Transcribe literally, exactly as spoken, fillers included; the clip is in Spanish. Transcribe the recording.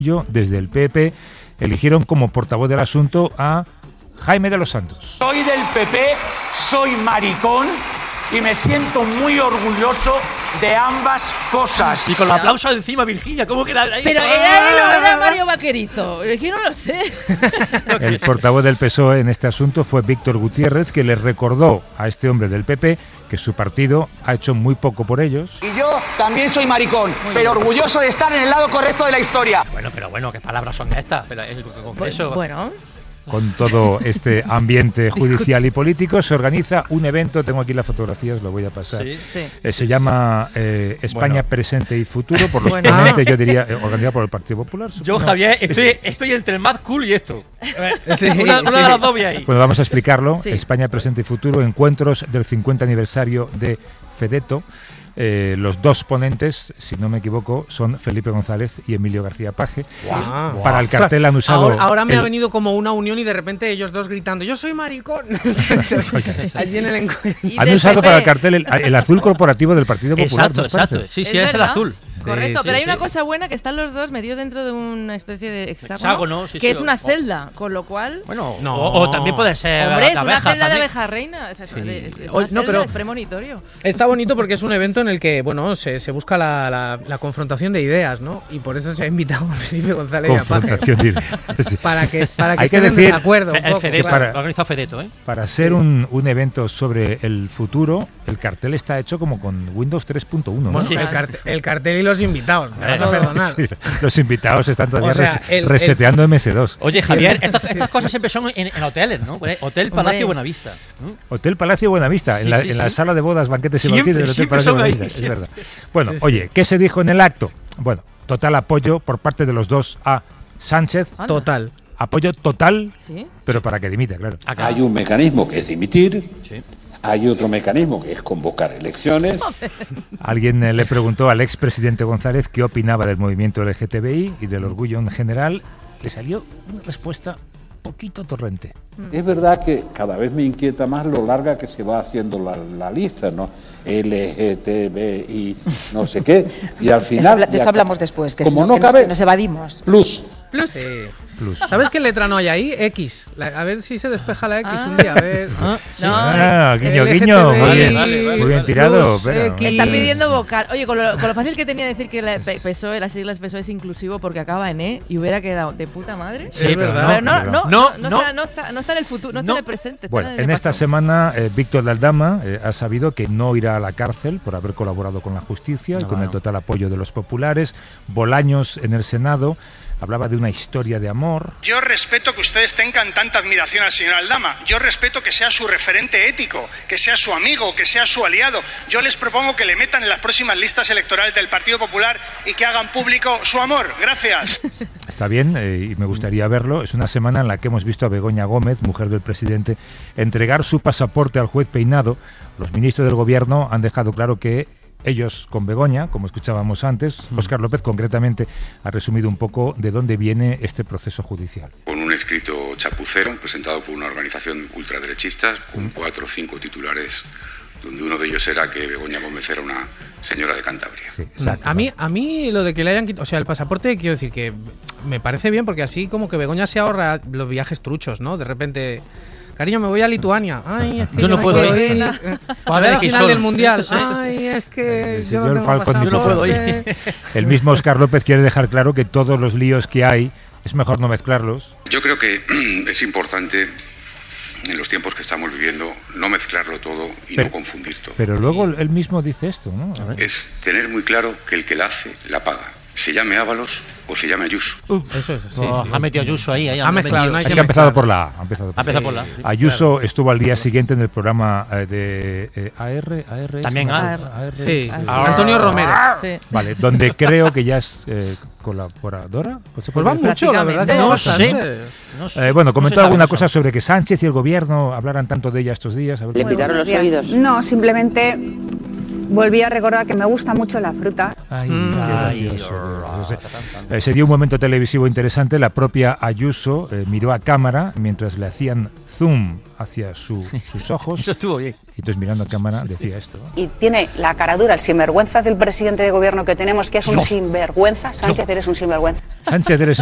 desde el P P eligieron como portavoz del asunto a Jaime de los Santos. Soy del P P, soy maricón y me siento muy orgulloso de ambas cosas. Y con el aplauso encima, Virginia, ¿cómo queda ahí? Pero era él o era Mario Vaquerizo, es que no lo sé. El portavoz del P S O E en este asunto fue Víctor Gutiérrez, que le recordó a este hombre del P P que su partido ha hecho muy poco por ellos. Y yo también soy maricón, pero orgulloso de estar en el lado correcto de la historia. Bueno, pero bueno, ¿qué palabras son estas? Pero el Congreso... Bueno... Con todo este ambiente judicial y político se organiza un evento, tengo aquí las fotografías, lo voy a pasar, sí, sí. Eh, se llama eh, España bueno. Presente y Futuro, por los bueno. ponentes, yo diría, eh, organizado por el Partido Popular. Yo, no, Javier, estoy, es, estoy entre el Mad Cool y esto. Sí, una, una sí. de las dos ahí. Bueno, vamos a explicarlo. Sí. España Presente y Futuro, encuentros del cincuenta aniversario de Fedeto. Eh, los dos ponentes, si no me equivoco, son Felipe González y Emilio García Paje. Wow. Para el cartel han usado... Ahora, ahora me el... ha venido como una unión y de repente ellos dos gritando ¡yo soy maricón! Allí en el encuentro. Han usado P P para el cartel el, el azul corporativo del Partido Popular. Exacto, exacto. Sí, sí, es, es el azul. Correcto, sí, pero sí, hay una sí. cosa buena, que están los dos metidos dentro de una especie de hexágono, hexágono sí, que sí, es una o, celda, con lo cual... Bueno, no. o, o también puede ser... Hombre, es una abeja, celda también. de abeja reina, o sea, sí. es, es una o, no, pero es premonitorio. Está bonito porque es un evento en el que, bueno, se, se busca la, la, la confrontación de ideas, ¿no? Y por eso se ha invitado a Felipe González y a Paje. Confrontación de ideas. Sí. Para que, para que Hay estén que decir, en desacuerdo un el poco. Fedeto, Claro. lo ha organizado Fedeto, ¿eh? Para ser un, un evento sobre el futuro, el cartel está hecho como con Windows tres punto uno, ¿no? Bueno, sí. el, cartel, el cartel y los invitados, me vas a perdonar. Sí, los invitados están todavía O sea, res, el, reseteando el, M S dos. Oye, Javier, estas, estas cosas siempre son en, en hoteles, ¿no? Hotel Palacio Buenavista, ¿no? Hotel Palacio Buenavista, sí, en, la, sí, en sí. la sala de bodas, banquetes y siempre, banquetes del Hotel Palacio Buenavista, es verdad. Bueno, sí, sí. Oye, ¿qué se dijo en el acto? Bueno, total apoyo por parte de los dos a Sánchez. Anda. Total. Apoyo total, ¿sí? Pero para que dimita, claro. Acá. Hay un mecanismo que es dimitir. Sí. Hay otro mecanismo que es convocar elecciones. Alguien eh, le preguntó al expresidente González qué opinaba del movimiento L G T B I y del orgullo en general. Le salió una respuesta poquito torrente. Es verdad que cada vez me inquieta más lo larga que se va haciendo la, la lista, ¿no? L G T B I, no sé qué. Y al final... De esto, de esto hablamos después, que, como si, no que, cabe, nos, que nos evadimos. Plus. Plus. Sí. Plus. ¿Sabes qué letra no hay ahí? X. La, a ver si se despeja la X ah. un día. A ver. Ah, sí. no, ah, guiño, guiño. Muy bien, vale, vale, muy bien tirado. Pero... Está pidiendo vocal. Oye, con lo, con lo fácil que tenía decir que la P S O E, las siglas P S O E es inclusivo porque acaba en E y hubiera quedado de puta madre. Sí, es verdad. Pero no, no, no, no, no, está, no, está, no está en el futuro, no, no está en el presente. Bueno, en, en el esta semana eh, Víctor de Aldama eh, ha sabido que no irá a la cárcel por haber colaborado con la justicia no, y con no. el total apoyo de los populares. Bolaños en el Senado hablaba de una historia de amor. Yo respeto que ustedes tengan tanta admiración al señor Aldama. Yo respeto que sea su referente ético, que sea su amigo, que sea su aliado. Yo les propongo que le metan en las próximas listas electorales del Partido Popular y que hagan público su amor. Gracias. Está bien, eh, y me gustaría verlo. Es una semana en la que hemos visto a Begoña Gómez, mujer del presidente, entregar su pasaporte al juez Peinado. Los ministros del gobierno han dejado claro que ellos con Begoña, como escuchábamos antes, Óscar López concretamente ha resumido un poco de dónde viene este proceso judicial. Con un escrito chapucero presentado por una organización ultraderechista con cuatro o cinco titulares, donde uno de ellos era que Begoña Gómez era una señora de Cantabria. Sí, exacto. A mí, a mí lo de que le hayan quitado, o sea, el pasaporte, quiero decir que me parece bien porque así como que Begoña se ahorra los viajes truchos, ¿no? De repente... Cariño, me voy a Lituania. Ay, es que yo, yo no puedo ir. ir. A ver la final del Mundial. Ay, es que yo no, yo no puedo ir. El mismo Óscar López quiere dejar claro que todos los líos que hay es mejor no mezclarlos. Yo creo que es importante en los tiempos que estamos viviendo no mezclarlo todo y pero, no confundir todo. Pero luego él mismo dice esto, ¿no? A ver. Es tener muy claro que el que la hace, la paga. Se llame Ábalos o se llame Ayuso. Uh, eso es, sí, oh, sí. Ha metido Ayuso ahí. ahí ha mezclado. No es que ha empezado por la A. Ha empezado por, ha empezado por la, sí. Ayuso claro. estuvo al día siguiente en el programa eh, de eh, A R. A R También A R. A R. Sí. Ah, Antonio Romero. Sí. Vale, donde creo que ya es eh, colaboradora. Pues va mucho, la verdad. No, no sé. No sé. Eh, bueno, comentó no alguna eso. cosa sobre que Sánchez y el gobierno hablaran tanto de ella estos días. A ver, ¿Le picaron los oídos? No, simplemente volví a recordar que me gusta mucho la fruta. Ay, qué gracioso. Eh, se dio un momento televisivo interesante. La propia Ayuso eh, miró a cámara mientras le hacían zoom hacia su, sus ojos. Eso estuvo bien. Y entonces mirando a cámara decía esto. Y tiene la cara dura, el sinvergüenza del presidente de gobierno que tenemos, que es un sinvergüenza. Sánchez, eres un sinvergüenza. Sánchez, eres